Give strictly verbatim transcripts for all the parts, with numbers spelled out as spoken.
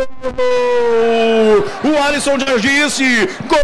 O Alisson já disse, gol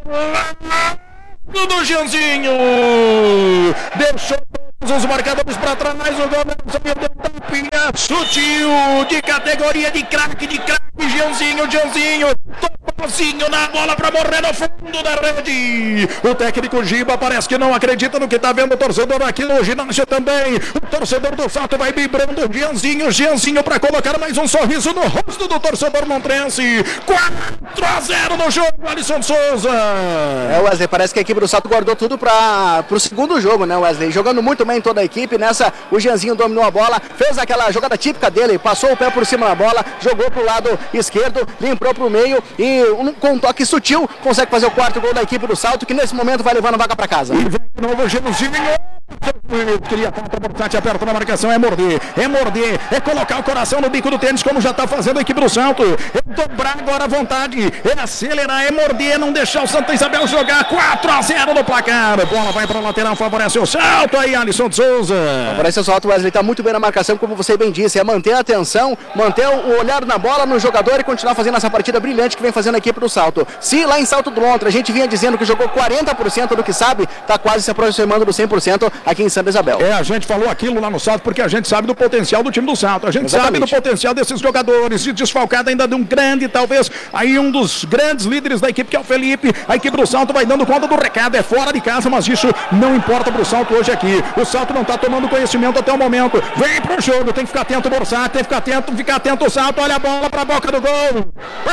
do Jeanzinho, deixou os marcadores para trás, o gol perdeu tapinha, sutil, de categoria de craque, de craque, Jeanzinho, Jeanzinho, topozinho na bola para morrer no fundo da rede. O técnico Giba parece que não acredita no que tá vendo o torcedor aqui no ginásio também. O torcedor do Salto vai vibrando, Jeanzinho, Jeanzinho para colocar mais um sorriso no rosto do torcedor montrense. quatro a zero no jogo, Alisson Souza. É, Wesley, parece que a equipe do Salto guardou tudo para pro segundo jogo, né, Wesley? Jogando muito bem toda a equipe, nessa o Jeanzinho dominou a bola, fez aquela jogada típica dele, passou o pé por cima da bola, jogou pro lado esquerdo, limpou pro meio e um, com um toque sutil consegue fazer o quarto gol da equipe do Salto, que nesse momento vai levando a vaga para casa. E vem de novo o Jeanzinho. Queria falta por Tati, aperta na marcação, é morder, é morder, é colocar o coração no bico do tênis, como já tá fazendo a equipe do Salto, é dobrar agora a vontade, é acelerar, é morder, é não deixar o Santa Isabel jogar. Quatro a zero no placar, bola vai para a lateral, favorece o Salto, aí Alisson Souza. Favorece o Salto, Wesley, tá muito bem na marcação, como você bem disse, é manter a atenção, manter o olhar na bola, no jogador e continuar fazendo essa partida brilhante que vem fazendo a equipe do Salto. Se lá em Salto do Lontra a gente vinha dizendo que jogou quarenta por cento do que sabe, tá quase se aproximando do cem por cento aqui em Santa Isabel. É, a gente falou aquilo lá no Salto porque a gente sabe do potencial do time do Salto, a gente Exatamente. sabe do potencial desses jogadores, de desfalcado ainda de um grande, talvez, aí um dos grandes líderes da equipe, que é o Felipe. A equipe do Salto vai dando conta do recado, é fora de casa, mas isso não importa pro Salto hoje aqui. O Salto não tá tomando conhecimento até o momento, vem pro jogo, tem que ficar atento o Borsat, tem que ficar atento, ficar atento o Salto, olha a bola pra boca do gol.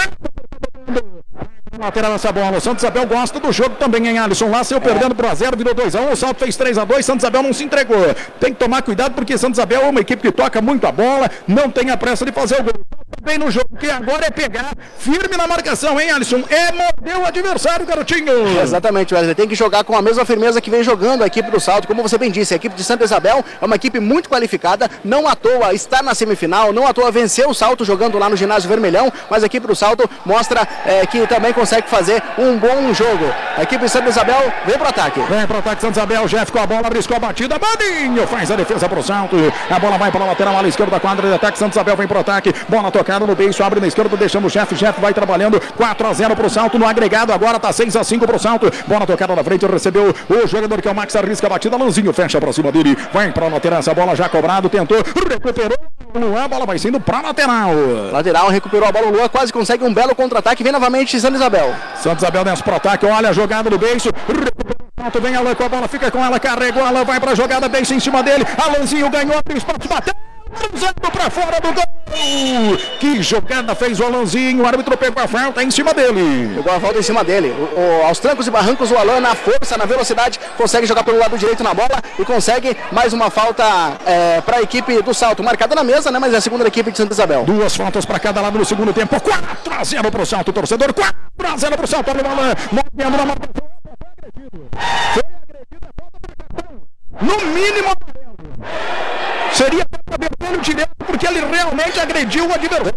Lateral essa bola, o Santa Isabel gosta do jogo também, hein, Alisson? Lá saiu é. perdendo por a zero, virou dois a um, o Salto fez três a dois, Santa Isabel não se entregou. Tem que tomar cuidado porque Santa Isabel é uma equipe que toca muito a bola, não tem a pressa de fazer o gol. Bem no jogo, que agora é pegar firme na marcação, hein, Alisson? É morder o adversário, garotinho. Exatamente, Wesley, tem que jogar com a mesma firmeza que vem jogando a equipe do Salto, como você bem disse, a equipe de Santa Isabel é uma equipe muito qualificada, não à toa está na semifinal, não à toa venceu o Salto jogando lá no ginásio Vermelhão, mas a equipe do Salto mostra é, que também consegue fazer um bom jogo. A equipe de Santa Isabel vem pro ataque. Vem pro ataque Santa Isabel, Jeff com a bola, briscou a batida, Badinho faz a defesa pro Salto, a bola vai para a lateral, ala esquerda da quadra de ataque, Santa Isabel vem pro ataque, bola tocada no beiço, abre na esquerda, deixando o Jeff, Jeff vai trabalhando, quatro a zero pro Salto, no agregado agora tá seis a cinco pro Salto, bola tocada na frente, recebeu o jogador que é o Max, arrisca a batida, Lanzinho fecha pra cima dele, vai pra lateral, essa bola já cobrado, tentou, recuperou, Luan, a bola vai saindo pra lateral. Lateral, recuperou a bola, o Luan quase consegue um belo contra-ataque, vem novamente Santa Isabel. Santa Isabel desce pro ataque, olha a jogada do beiço, vem Alan com a bola, fica com ela, carregou, Alan vai pra jogada, beiço em cima dele, Alanzinho ganhou, abre espaço, bateu, cruzando pra fora do gol. Que jogada fez o Alanzinho, o árbitro pegou a falta em cima dele. Pegou a falta em cima dele. O, o, aos trancos e barrancos, o Alan, na força, na velocidade, consegue jogar pelo lado direito na bola e consegue mais uma falta é, para a equipe do Salto. Marcada na mesa, né? Mas é a segunda equipe de Santa Isabel. Duas faltas para cada lado no segundo tempo. quatro a zero pro Salto, torcedor. quatro a zero pro Salto. Olha o Alan. Movendo na marcação. Foi agredido. No mínimo, seria para vermelho direto, porque ele realmente agrediu o adversário.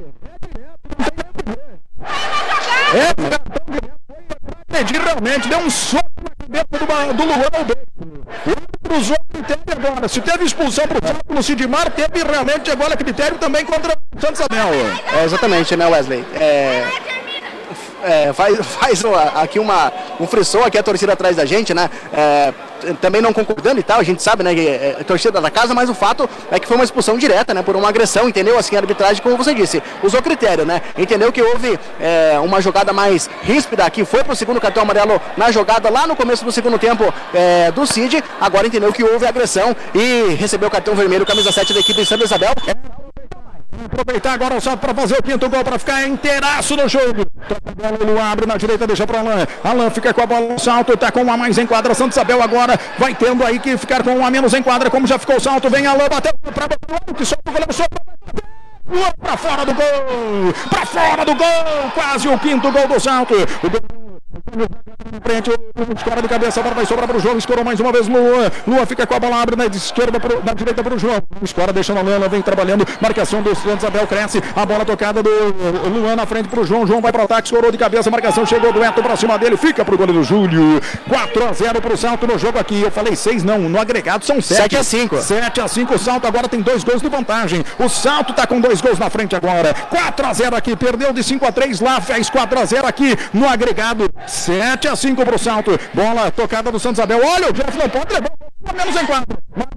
É, agredir realmente, deu um soco na cabeça do, do Luan. Ele cruzou o critério agora. Se teve expulsão pro Salto no Sidmar, teve realmente agora critério também contra o Santa Isabel. É, exatamente, né, Wesley? É... É, faz, faz aqui uma, um frisson aqui a torcida atrás da gente, né? É, também não concordando e tal, a gente sabe, né, que é a torcida da casa, mas o fato é que foi uma expulsão direta, né, por uma agressão, entendeu? Assim, a arbitragem, como você disse, usou critério, né? Entendeu que houve é, uma jogada mais ríspida aqui, foi pro segundo cartão amarelo na jogada lá no começo do segundo tempo é, do Cid, agora entendeu que houve agressão e recebeu o cartão vermelho, camisa sete da equipe de Santa Isabel. Aproveitar agora o Salto para fazer o quinto gol, para ficar inteiraço no jogo. Toca a bola, ele abre na direita, deixa para Alan. Alan fica com a bola no Salto, tá com um a mais em quadra. Santa Isabel agora vai tendo aí que ficar com um a menos em quadra, como já ficou o Salto. Vem Alan, bateu para o que solta o goleiro, solta para fora do gol, para fora do gol, quase o quinto gol do Salto. O gol frente, escora de cabeça, agora vai sobrar para o João, escorou mais uma vez Luan, Luan fica com a bola, abre na esquerda, pro, na direita para o João, escora deixando a Luan, vem trabalhando, marcação do Santos Abel cresce, a bola tocada do Luan na frente para o João, João vai para o ataque, escorou de cabeça, marcação chegou do Eto para cima dele, fica para o goleiro Júlio, quatro a zero para o Salto no jogo aqui, eu falei seis não, no agregado são sete a cinco, sete a cinco, o Salto agora tem dois gols de vantagem, o Salto tá com dois gols na frente agora, quatro a zero aqui, perdeu de cinco a três lá, fez quatro a zero aqui no agregado, sete a cinco pro Salto, bola tocada do Santos Abel, olha o Jeff não pode levar, menos em quatro,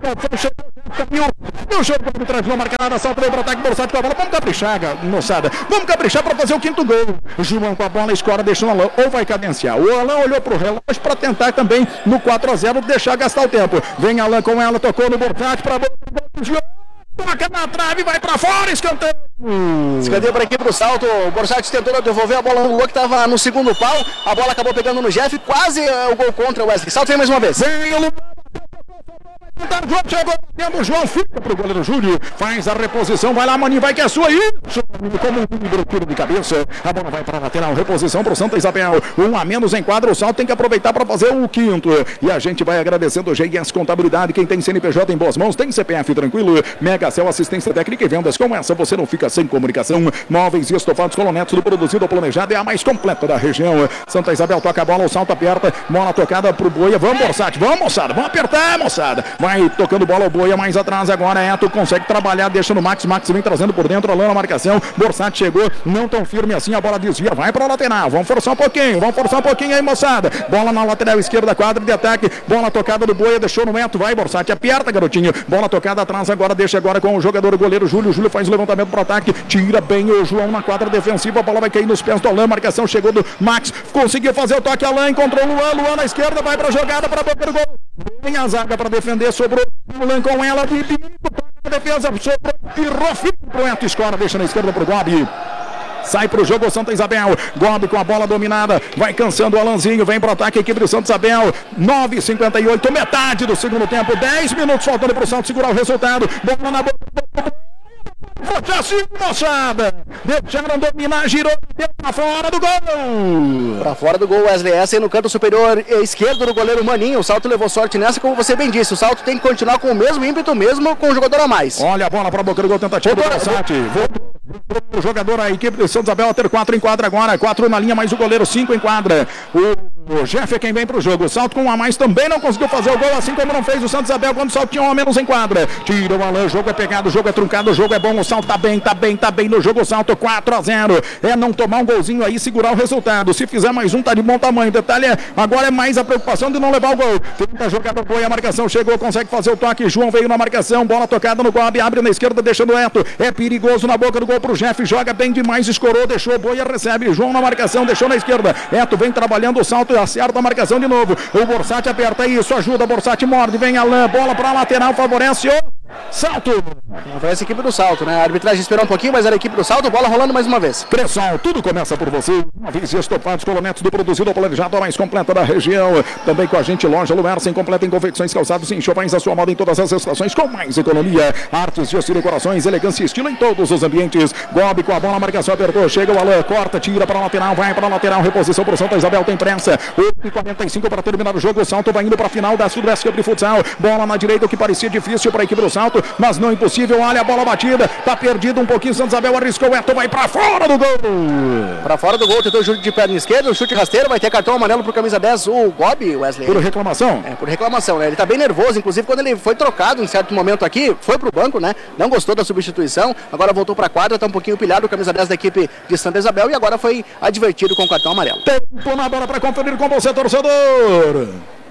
no jogo por trás, não marca nada, Salto veio para ataque, Borsatti com a bola, vamos caprichar, moçada, vamos caprichar para fazer o quinto gol, João com a bola, escora, deixando o Alain, ou vai cadenciar, o Alain olhou pro relógio para tentar também no quatro a zero, deixar gastar o tempo, vem Alain com ela, tocou no Borsatti para toca na trave, vai pra fora, escanteio. Escanteio para aqui pro Salto. O Borsatti tentou devolver a bola no Lua, que estava no segundo pau. A bola acabou pegando no Jeff, quase uh, o gol contra o Wesley. Salto vem mais uma vez. Vem o Lua. Chegou batendo, o João fica pro goleiro Júlio, faz a reposição, vai lá, Maninho, vai que é sua aí, como um tiro de cabeça, a bola vai para a lateral, reposição pro Santa Isabel, um a menos em quadra, o Salto tem que aproveitar para fazer o quinto, e a gente vai agradecendo o G S Contabilidade, quem tem C N P J em boas mãos, tem C P F tranquilo, Megacel assistência técnica e vendas, com essa você não fica sem comunicação, móveis e estofados Colonetos do produzido ou planejado, é a mais completa da região, Santa Isabel toca a bola, o Salto aperta, bola tocada pro Boia, vamos Borsatti, vamos moçada, vamos apertar moçada, vai tocando bola o Boia mais atrás agora, Eto consegue trabalhar, deixa no Max, Max vem trazendo por dentro, Alain na marcação, Borsatti chegou, não tão firme assim, a bola desvia, vai para a lateral, vamos forçar um pouquinho, vamos forçar um pouquinho aí moçada, bola na lateral esquerda, quadra de ataque, bola tocada do Boia, deixou no Eto, vai Borsatti, aperta garotinho, bola tocada atrás agora, deixa agora com o jogador, o goleiro Júlio, Júlio faz o levantamento para o ataque, tira bem o João na quadra defensiva, a bola vai cair nos pés do Alain, marcação chegou do Max, conseguiu fazer o toque, Alain encontrou o Luan, Luan na esquerda, vai para a jogada, para boca do gol, vem a zaga para defender, sobrou Luan com ela, de a defesa, sobrou, tirou fim pro Eto, escora, deixa na esquerda pro Gobi. Sai pro jogo o Santa Isabel, Gobi com a bola dominada, vai cansando o Alanzinho, vem pro ataque a equipe do Santa Isabel, nove e cinquenta e oito, metade do segundo tempo, dez minutos faltando pro Santos segurar o resultado, bola na boca, forte assim, moçada, deixaram dominar, girou, deu pra fora do gol. Pra fora do gol, Wesley, essa aí no canto superior esquerdo do goleiro Maninho, o Salto levou sorte nessa, como você bem disse, o Salto tem que continuar com o mesmo ímpeto mesmo, com o jogador a mais. Olha a bola pra boca do gol, tentativa do Borsatti, voltou. O jogador, a equipe do Santos Isabel a ter quatro em quadra agora, quatro na linha, mais o goleiro, cinco em quadra. O, o Jeff é quem vem pro jogo. O Salto com um a mais também não conseguiu fazer o gol, assim como não fez o Santos Isabel quando o Salto tinha um a menos em quadra. Tira o Alain, o jogo é pegado, o jogo é truncado, o jogo é bom, o Salto tá bem, tá bem, tá bem no jogo, o Salto quatro a zero. É não tomar um golzinho aí, segurar o resultado. Se fizer mais um, tá de bom tamanho. O detalhe é, agora é mais a preocupação de não levar o gol. Tenta jogar pro Boia, a marcação chegou, consegue fazer o toque. João veio na marcação, bola tocada no Gobi, abre na esquerda, deixando o Eto. É perigoso na boca do gol pro Jeff, joga bem demais, escorou, deixou, Boia recebe, João na marcação, deixou na esquerda, Eto vem trabalhando o Salto, acerta a marcação de novo, o Borsatti aperta isso, ajuda, Borsatti morde, vem Alain, bola pra lateral, favorece o Salto. Favorece a equipe do Salto, né? A arbitragem esperou um pouquinho, mas era a equipe do Salto, bola rolando mais uma vez. Pressão, tudo começa por você. Uma vez estofados, Colonetos do produzido ou planejado, a mais completa da região. Também com a gente, loja Luersen, completa em confecções, calçados e enxovais, a sua moda em todas as estações, com mais economia. Artes, gesto e decorações, elegância e estilo em todos os ambientes. Gobi com a bola, a marcação apertou, chega o Alain, corta, tira para a lateral, vai para a lateral, reposição para o Santa Isabel, tem pressa. oito e quarenta e cinco para terminar o jogo, o Salto vai indo para a final da Sudoeste Cup de Futsal. Bola na direita, o que parecia difícil para a equipe do Salto, mas não impossível, olha a bola batida, tá perdido um pouquinho, Santa Isabel arriscou, o Eto vai para fora do gol. Para fora do gol, tentou o chute de perna esquerda, o chute rasteiro, vai ter cartão amarelo pro camisa dez, o Gobi, Wesley. Por reclamação? É, por reclamação, né? Ele tá bem nervoso, inclusive quando ele foi trocado em certo momento aqui, foi pro banco, né? Não gostou da substituição, agora voltou pra quadra, tá um pouquinho pilhado, o camisa dez da equipe de Santa Isabel e agora foi advertido com o cartão amarelo. Tempo na bola para conferir com você, torcedor.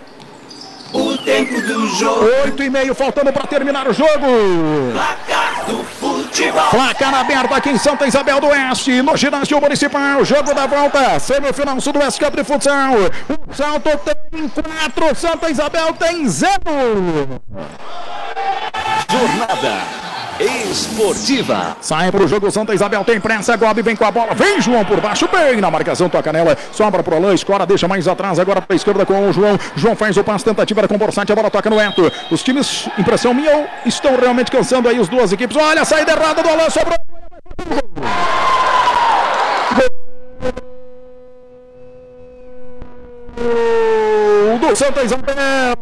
O tempo do jogo. Oito e meio faltando para terminar o jogo. Placar do futebol. Placar aberto aqui em Santa Isabel do Oeste, no ginásio municipal. Jogo da volta, semifinal Sudoeste Cup de Futsal. O Salto tem quatro, Santa Isabel tem zero. Jornada esportiva. Sai pro jogo, Santa Isabel tem pressa, Gobi vem com a bola, vem João por baixo, bem na marcação, toca nela, sobra pro Alain, escora, deixa mais atrás, agora pra esquerda com o João, João faz o passe, tentativa com o Borsatti, a bola toca no Eto, os times, impressão minha, estão realmente cansando aí as duas equipes, olha a saída errada do Alain, sobrou. o Santa Isabel.